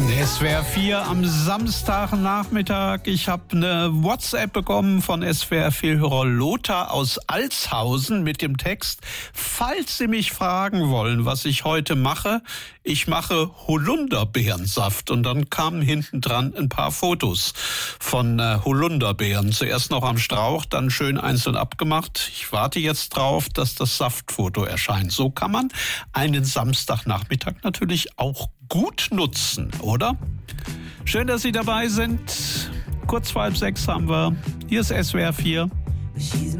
SWR 4 am Samstagnachmittag. Ich habe eine WhatsApp bekommen von SWR-Hörer Lothar aus Altshausen mit dem Text: Falls Sie mich fragen wollen, was ich heute mache, ich mache Holunderbeerensaft. Und dann kamen hinten dran ein paar Fotos von Holunderbeeren. Zuerst noch am Strauch, dann schön einzeln abgemacht. Ich warte jetzt drauf, dass das Saftfoto erscheint. So kann man einen Samstagnachmittag natürlich auch gut nutzen, oder? Schön, dass Sie dabei sind. Kurz vor 5:30 haben wir. Hier ist SWR 4.